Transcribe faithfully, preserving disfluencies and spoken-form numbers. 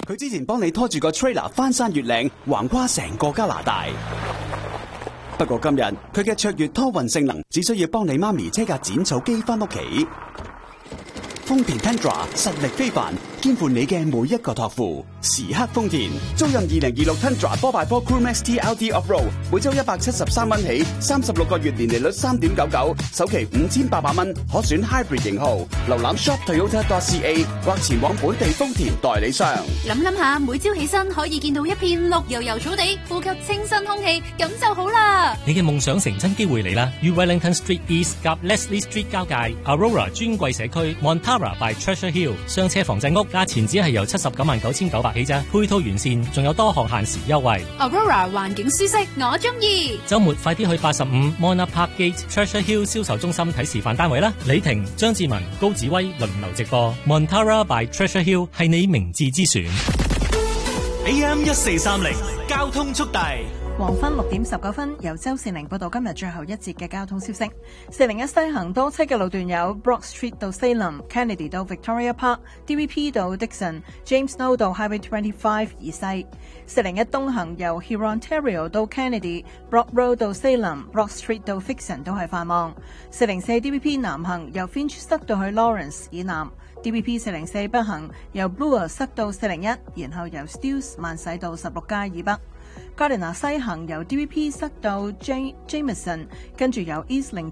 佢之前幫你拖住個 trailer 翻山越嶺，橫跨成個加拿大。不過今日佢嘅卓越拖運性能，只需要幫你媽咪車架剪草機翻屋企。豐田 Tundra 實力非凡，肩負你嘅每一個託付。時刻豐田，租任二零二六 Tundra four by four Crewmax T L T Off-Road， 每周一百七十三蚊起，三十六個月年利率三點九九，首期五千八百蚊，可選 Hybrid 型號。瀏覽 shop toyota dot c a 或前往本地豐田代理商。 諗諗下，每朝起身可以見到一片綠油油草地，呼吸清新空氣，咁就好啦。 你嘅夢想成真機會嚟啦！於 Wellington Street East 及 Leslie Street 交界 Aurora 尊貴社區 Montara by Treasure Hill 雙車房仔屋，價錢只係由七十九萬九千九百起咋，配套完善，仲有多項限時優惠。 Aurora 環境舒適，我中意。 週末快啲去八十五 Mona Park Gate Treasure Hill 銷售中心睇示範單位啦！李婷、張志文、高子威輪流直播 Montara by Treasure Hill 係你明智之選。 A M 一四三零交通速遞。 黃昏六點十九分，由周善玲報道今日最後一節嘅交通消息。四零一西行多車嘅路段有 Brock Street 到 Salem、Kennedy 到 Victoria Park、D V P 到 Dixon、James Snow 到 Highway twenty-five 以西。四零一東行由 Hurontario 到 Kennedy、Brock Road 到 Salem、Brock Street 到 Fixon 都係繁忙。四零四 D V P 南行由 Finch 塞到去 Lawrence 以南。D V P 四零四北行由 Bloor 塞到四零一，然後由 Steeles 慢駛到十六街以北。Gardiner 西行由 D V P 塞到 Jameson， 跟住由 Eastling